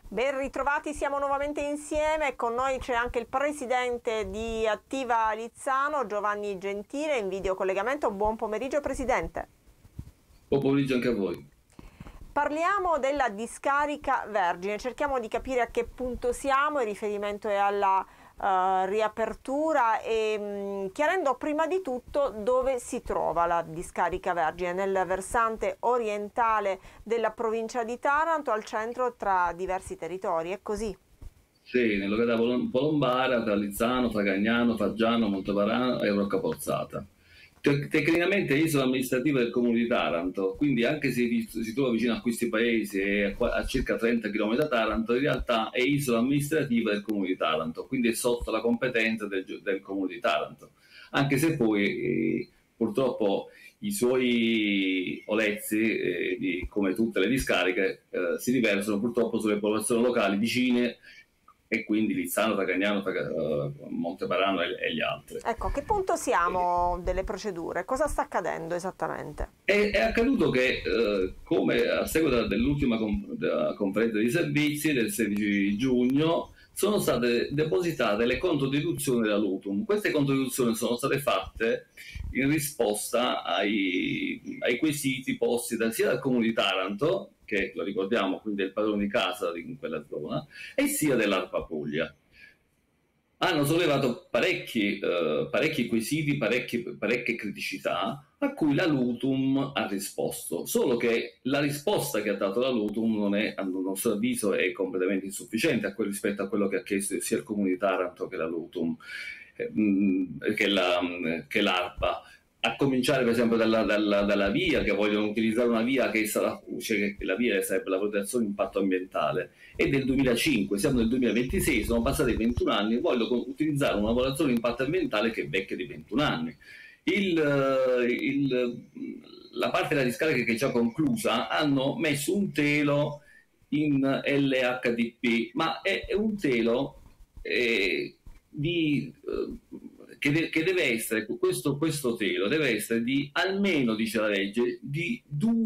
Ben ritrovati, siamo nuovamente insieme, con noi c'è anche il presidente di Attiva Lizzano, Giovanni Gentile, in videocollegamento. Buon pomeriggio Presidente. Buon pomeriggio anche a voi. Parliamo della discarica Vergine, cerchiamo di capire a che punto siamo, il riferimento è alla riapertura e chiarendo prima di tutto dove si trova la discarica Vergine, nel versante orientale della provincia di Taranto, al centro tra diversi territori, è così? Sì, nella località Polombara, tra Lizzano, Fagagnano, Faggiano, Monteparano e Roccapozzata. Tecnicamente è isola amministrativa del comune di Taranto, quindi anche se si trova vicino a questi paesi e a circa 30 km da Taranto, in realtà è isola amministrativa del comune di Taranto, quindi è sotto la competenza del comune di Taranto. Anche se poi purtroppo i suoi olezzi, come tutte le discariche, si riversano purtroppo sulle popolazioni locali vicine, e quindi Lizzano, Fagagnano, Monteparano e gli altri. Ecco, a che punto siamo delle procedure? Cosa sta accadendo esattamente? È accaduto che, come a seguito dell'ultima conferenza di servizi del 16 giugno, sono state depositate le controdeduzioni della Lutum. Queste controdeduzioni sono state fatte in risposta ai quesiti posti sia dal Comune di Taranto, che lo ricordiamo quindi è il padrone di casa in quella zona, e sia dell'ARPA Puglia. Hanno sollevato parecchi quesiti, parecchie criticità a cui la Lutum ha risposto, solo che la risposta che ha dato la Lutum non è, a nostro avviso, è completamente insufficiente rispetto a quello che ha chiesto sia il Comune di Taranto che la Lutum, che l'ARPA. A cominciare per esempio dalla via, che vogliono utilizzare una via che sarà, cioè, la via sarebbe la valutazione di impatto ambientale, è del 2005, siamo nel 2026, sono passati 21 anni e vogliono utilizzare una valutazione di impatto ambientale che è vecchia di 21 anni. La parte della discarica che è già conclusa hanno messo un telo in LHDP, ma è un telo che deve essere, questo telo deve essere di almeno, dice la legge, di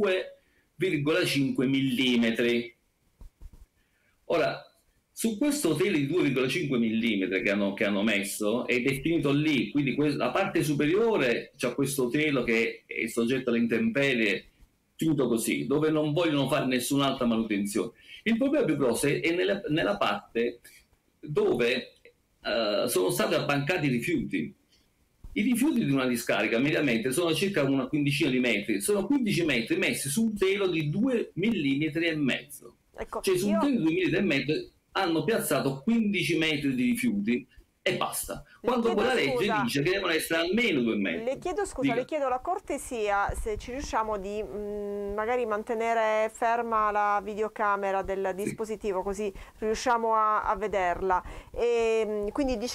2,5 mm. Ora, su questo telo di 2,5 mm che hanno messo è definito lì, quindi la parte superiore c'è questo telo che è soggetto alle intemperie, finito così, dove non vogliono fare nessun'altra manutenzione. Il problema più grosso è nella parte dove sono stati abbancati i rifiuti. I rifiuti di una discarica mediamente sono circa una quindicina di metri, sono 15 metri messi su un telo di 2,5 mm. Ecco, Cioè su un telo di 2,5 mm hanno piazzato 15 metri di rifiuti e basta. Quando quella legge dice che devono essere almeno 2 metri. Le chiedo scusa, le chiedo la cortesia se ci riusciamo di magari mantenere ferma la videocamera del dispositivo, così riusciamo a vederla. E, quindi